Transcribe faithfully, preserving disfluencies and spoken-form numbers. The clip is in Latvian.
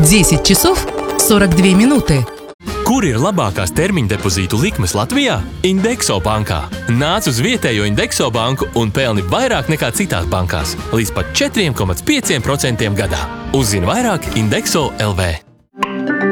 десять часов сорок две минуты. Kur ir labākās termiņdepozītu likmes Latvijā? Indexo bankā. Nāc uz vietējo Indexo banku un pelni vairāk nekā citās bankās. Līdz pat četri komats pieci procenti gadā. Uzzini vairāk Indexo L V.